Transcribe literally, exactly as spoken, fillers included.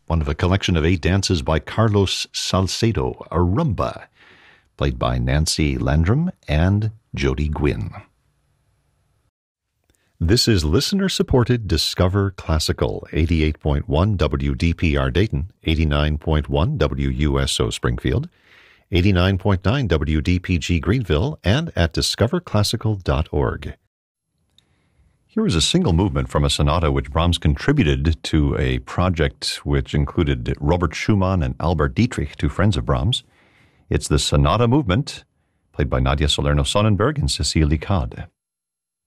one of a collection of eight dances by Carlos Salcedo, a rumba, played by Nancy Landrum and Jody Gwynn. This is listener-supported Discover Classical, eighty-eight point one W D P R Dayton, eighty-nine point one W U S O Springfield, eighty-nine point nine W D P G Greenville, and at discover classical dot org. Here is a single movement from a sonata which Brahms contributed to a project which included Robert Schumann and Albert Dietrich, two friends of Brahms. It's the Sonata Movement, played by Nadia Salerno-Sonnenberg and Cecile Licade.